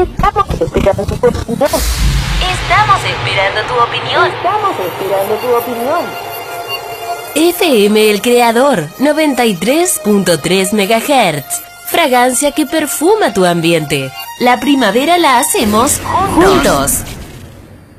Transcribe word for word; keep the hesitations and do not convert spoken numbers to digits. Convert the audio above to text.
Estamos esperando tu opinión. Estamos esperando tu opinión. Estamos esperando tu opinión. F M El Creador, noventa y tres punto tres megahertz. Fragancia que perfuma tu ambiente. La primavera la hacemos juntos. juntos.